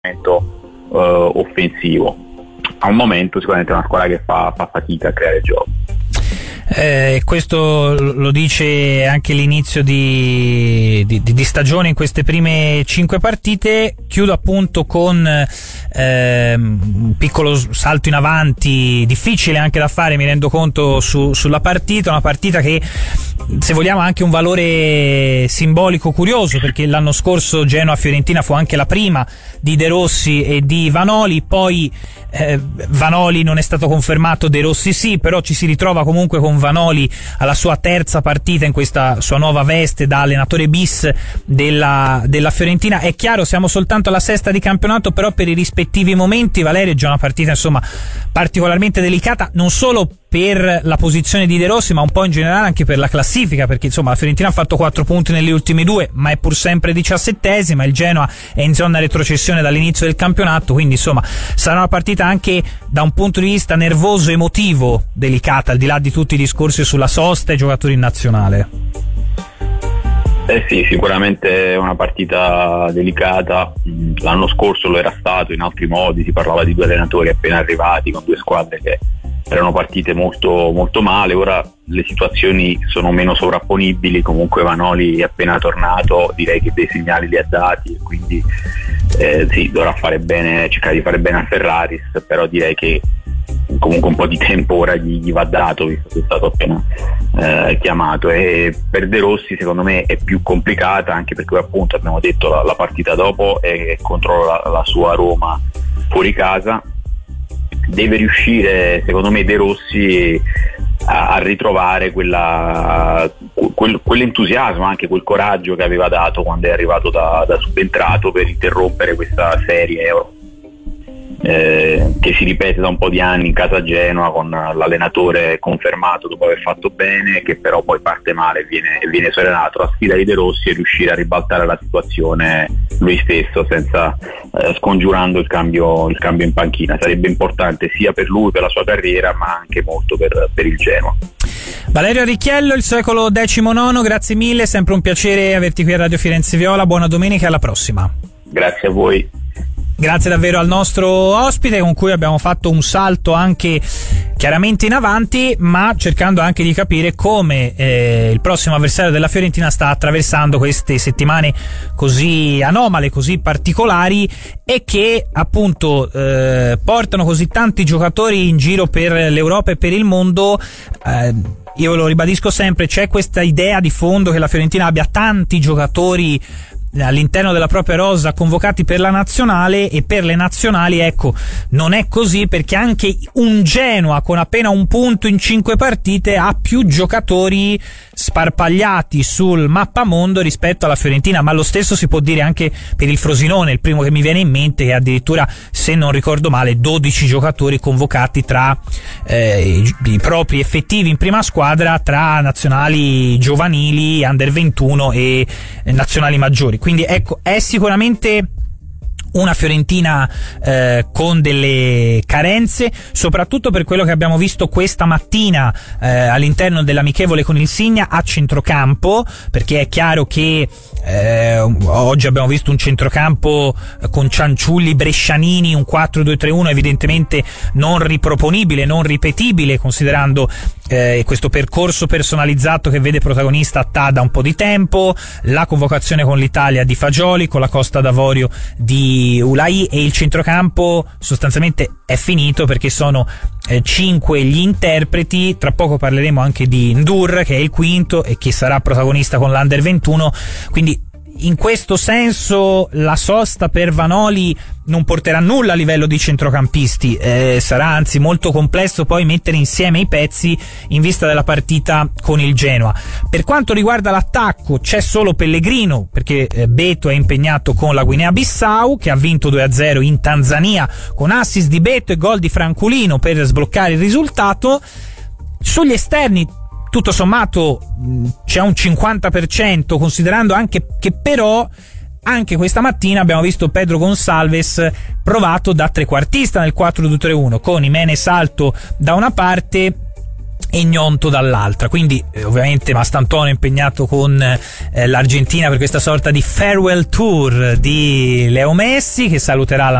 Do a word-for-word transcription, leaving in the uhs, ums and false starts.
uh, offensivo. A un momento sicuramente è una squadra che fa, fa fatica a creare gioco. Eh, questo lo dice anche l'inizio di, di, di stagione in queste prime cinque partite. Chiudo appunto con eh, un piccolo salto in avanti, difficile anche da fare, mi rendo conto, su, sulla partita, una partita che, se vogliamo, ha anche un valore simbolico curioso, perché l'anno scorso Genoa-Fiorentina fu anche la prima di De Rossi e di Vanoli, poi eh, Vanoli non è stato confermato, De Rossi sì, però ci si ritrova comunque con Vanoli alla sua terza partita in questa sua nuova veste da allenatore bis della, della Fiorentina. È chiaro, siamo soltanto alla sesta di campionato, però per i rispettivi momenti, Valerio, è già una partita insomma particolarmente delicata, non solo per la posizione di De Rossi, ma un po' in generale anche per la classifica, perché insomma la Fiorentina ha fatto quattro punti negli ultimi due, ma è pur sempre diciassettesima, il Genoa è in zona retrocessione dall'inizio del campionato, quindi insomma sarà una partita anche da un punto di vista nervoso, emotivo, delicata, al di là di tutti i discorsi sulla sosta e i giocatori in nazionale. Eh sì, sicuramente è una partita delicata. L'anno scorso lo era stato in altri modi, si parlava di due allenatori appena arrivati con due squadre che erano partite molto, molto male. Ora le situazioni sono meno sovrapponibili, comunque Vanoli è appena tornato, direi che dei segnali li ha dati, quindi eh, sì, dovrà fare bene, cercare di fare bene a Ferraris, però direi che comunque un po' di tempo ora gli, gli va dato, visto che è stato appena eh, chiamato. E per De Rossi secondo me è più complicata, anche perché appunto abbiamo detto la, la partita dopo è contro la, la sua Roma fuori casa. Deve riuscire secondo me De Rossi a, a ritrovare quella, quel, quell'entusiasmo, anche quel coraggio che aveva dato quando è arrivato da, da subentrato per interrompere questa serie Euro. Eh, che si ripete da un po' di anni in casa Genoa, con l'allenatore confermato dopo aver fatto bene, che però poi parte male e viene, viene serenato. La sfida di De Rossi è riuscire a ribaltare la situazione lui stesso, senza eh, scongiurando il cambio, il cambio in panchina. Sarebbe importante sia per lui, per la sua carriera, ma anche molto per, per il Genoa. Valerio Arricchiello, il secolo diciannove, grazie mille, sempre un piacere averti qui a Radio Firenze Viola, buona domenica e alla prossima. Grazie a voi. Grazie davvero al nostro ospite, con cui abbiamo fatto un salto anche chiaramente in avanti, ma cercando anche di capire come eh, il prossimo avversario della Fiorentina sta attraversando queste settimane così anomale, così particolari, e che appunto eh, portano così tanti giocatori in giro per l'Europa e per il mondo. eh, io lo ribadisco sempre, c'è questa idea di fondo che la Fiorentina abbia tanti giocatori all'interno della propria rosa convocati per la nazionale, e per le nazionali ecco non è così, perché anche un Genoa con appena un punto in cinque partite ha più giocatori sparpagliati sul mappamondo rispetto alla Fiorentina, ma lo stesso si può dire anche per il Frosinone, il primo che mi viene in mente, che addirittura, se non ricordo male, dodici giocatori convocati tra eh, i, i propri effettivi in prima squadra, tra nazionali giovanili, under ventuno e eh, nazionali maggiori. Quindi ecco, è sicuramente una Fiorentina eh, con delle carenze, soprattutto per quello che abbiamo visto questa mattina eh, all'interno dell'amichevole con il Signa a centrocampo, perché è chiaro che eh, oggi abbiamo visto un centrocampo con Cianciulli, Brescianini, un quattro due tre uno evidentemente non riproponibile, non ripetibile, considerando eh, questo percorso personalizzato che vede protagonista Tà da un po' di tempo, la convocazione con l'Italia di Fagioli, con la Costa d'Avorio di Ulai, e il centrocampo sostanzialmente è finito, perché sono eh, cinque gli interpreti. Tra poco parleremo anche di Ndur, che è il quinto e che sarà protagonista con l'Under ventuno, quindi in questo senso la sosta per Vanoli non porterà nulla a livello di centrocampisti, eh, sarà anzi molto complesso poi mettere insieme i pezzi in vista della partita con il Genoa. Per quanto riguarda l'attacco c'è solo Pellegrino, perché eh, Beto è impegnato con la Guinea-Bissau, che ha vinto due a zero in Tanzania con assist di Beto e gol di Franculino per sbloccare il risultato. Sugli esterni tutto sommato c'è un cinquanta per cento, considerando anche che però anche questa mattina abbiamo visto Pedro Gonçalves provato da trequartista nel quattro due tre uno, con Jiménez alto da una parte e Gnonto dall'altra. Quindi eh, ovviamente Mastantuono è impegnato con eh, l'Argentina per questa sorta di farewell tour di Leo Messi, che saluterà la